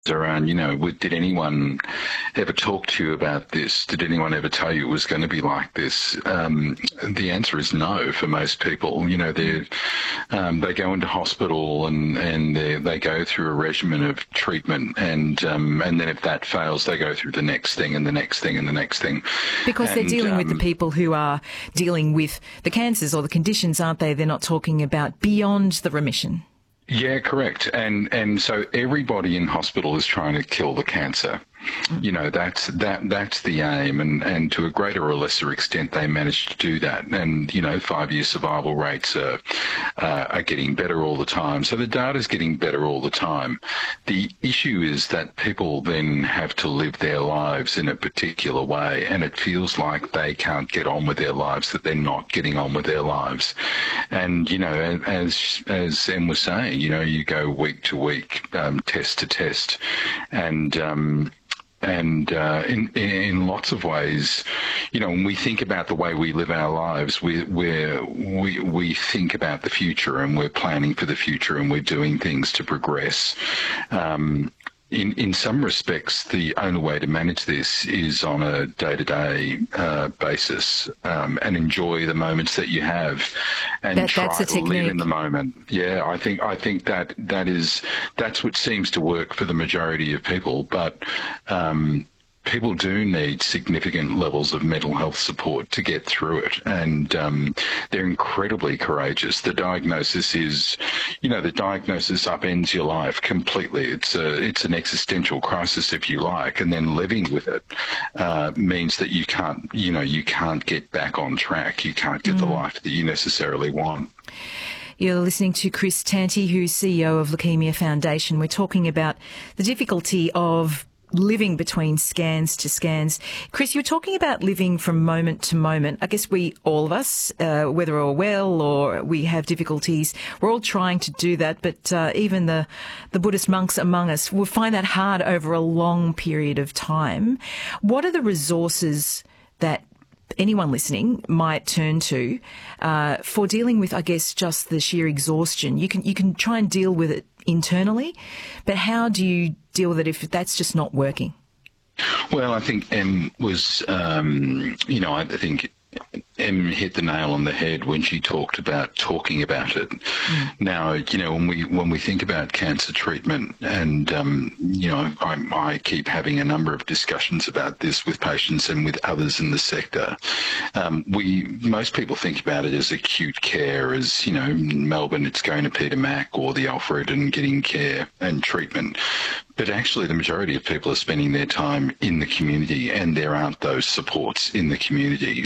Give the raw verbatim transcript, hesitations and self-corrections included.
around, you know, would, did anyone ever talk to you about this? Did anyone ever tell you it was going to be like this? Um, the answer is no for most people. You know, they um, they go into hospital and and they, they go through a regimen of treatment, and um, and then if that fails, they go through the next thing and the next thing and the next thing. Because and, they're dealing um, with the people who are dealing with the cancers or the conditions, aren't they? They're not talking about beyond the remission. Yeah, correct. And and so everybody in hospital is trying to kill the cancer. You know, that's that that's the aim, and, and to a greater or lesser extent they manage to do that. And, you know, five-year survival rates are, uh, are getting better all the time. So the data's getting better all the time. The issue is that people then have to live their lives in a particular way, and it feels like they can't get on with their lives, that they're not getting on with their lives. And, you know, as as Em was saying, you know, you go week to week, um, test to test, and um And uh, in in lots of ways, you know, when we think about the way we live our lives, we we're, we we think about the future, and we're planning for the future, and we're doing things to progress. Um, in in some respects, the only way to manage this is on a day-to-day uh, basis, um, and enjoy the moments that you have, and that, try that's a to technique. live in the moment. Yeah, I think I think that that is that's what seems to work for the majority of people, but. Um, People do need significant levels of mental health support to get through it, and um, they're incredibly courageous. The diagnosis is, you know, the diagnosis upends your life completely. It's a, it's an existential crisis, if you like, and then living with it uh, means that you can't, you know, you can't get back on track. You can't get mm. the life that you necessarily want. You're listening to Chris Tanti, who's C E O of Leukemia Foundation. We're talking about the difficulty of living between scans to scans. Chris, you're talking about living from moment to moment. I guess we, all of us, uh, whether we're well or we have difficulties, we're all trying to do that. But uh, even the, the Buddhist monks among us will find that hard over a long period of time. What are the resources that anyone listening might turn to uh, for dealing with, I guess, just the sheer exhaustion? You can you can try and deal with it internally, but how do you deal with it if that's just not working? Well, I think Em was, um, you know, I think Em hit the nail on the head when she talked about talking about it. Mm. Now, you know, when we when we think about cancer treatment, and um, you know, I, I keep having a number of discussions about this with patients and with others in the sector. Um, we most people think about it as acute care, as, you know, in Melbourne, it's going to Peter Mac or the Alfred and getting care and treatment. But actually, the majority of people are spending their time in the community, and there aren't those supports in the community.